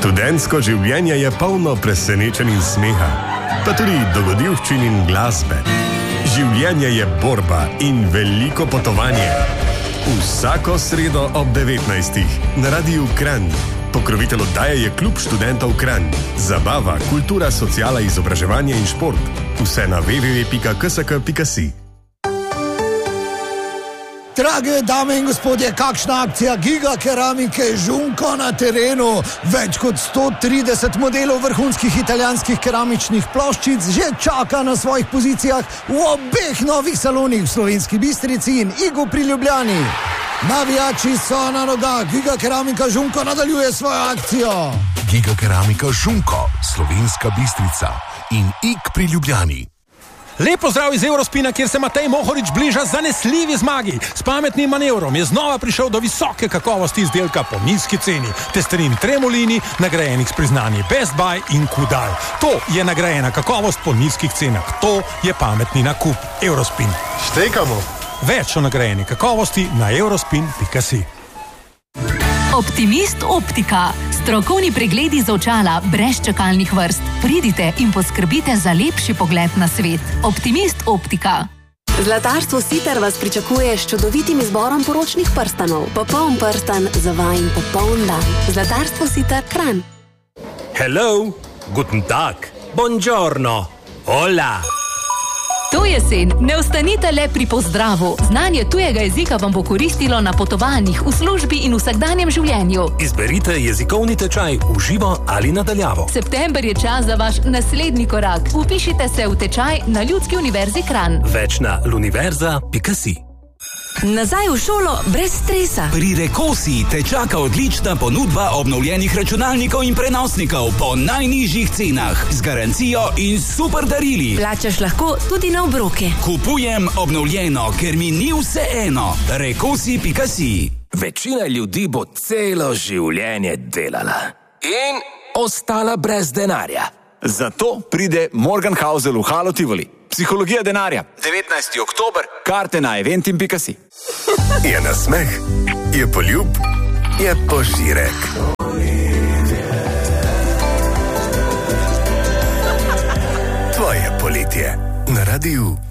Študentsko življenje je polno presenečenj in smeha, pa tudi dogodivščin in glasbe. Življenje je borba in veliko potovanje. Vsako sredo ob 19. na Radiu Kranj. Pokrovitelj oddaje je Klub študentov Kranj. Zabava, kultura, sociala, izobraževanje in šport. Vse na www.ksk.si. Drage dame in gospodje, kakšna akcija Giga Keramike Žunko na terenu. Več kot 130 modelov vrhunskih italijanskih keramičnih ploščic že čaka na svojih pozicijah v obeh novih salonih v Slovenski Bistrici in Igu pri Ljubljani. Navijači so na nogah, Giga Keramika Žunko nadaljuje svojo akcijo. Giga Keramika Žunko, Slovenska Bistrica in Ig pri Ljubljani. Lepo zdrav iz Eurospina, kjer se Matej Mohorič bliža zanesljivi zmagi. S pametnim manevrom je znova prišel do visoke kakovosti izdelka po nizki ceni. Testerin Tremolini, nagrajenih s priznanji Best Buy in Kudal. To je nagrajena kakovost po nizkih cenah. To je pametni nakup. Eurospin. Štekamo. Več o nagrajeni kakovosti na eurospin.si. Optimist Optika. Strokovni pregledi z očala brez čakalnih vrst. Pridite in poskrbite za lepši pogled na svet. Optimist Optika. Zlatarstvo Sitar vas pričakuje s čudovitim izborom poročnih prstanov. Popoln prstan za vajin popoln dan. Zlatarstvo Sitar Kranj. Hello, guten Tag, buongiorno, hola. To jesen ne ostanite le pri pozdravu. Znanje tujega jezika vam bo koristilo na potovanjih, v službi in vsakdanjem življenju. Izberite jezikovni tečaj v živo ali nadaljavo. September je čas za vaš naslednji korak. Upišite se v tečaj na Ljudski univerzi Kranj. Več na luniverza.si. Nazaj v šolo brez stresa. Pri Rekosi te čaka odlična ponudba obnovljenih računalnikov in prenosnikov po najnižjih cenah, z garancijo in super darili. Plačaš lahko tudi na obroke. Kupujem obnovljeno, ker mi ni vseeno. Rekosi.si. Večina ljudi bo celo življenje delala in ostala brez denarja. Zato pride Morgan Housel v Halo Tivoli. Psihologija denarja. 19. oktober. Karte na eventim.si. Je nasmeh, je poljub, je požirek. Tvoje poletje na Radiu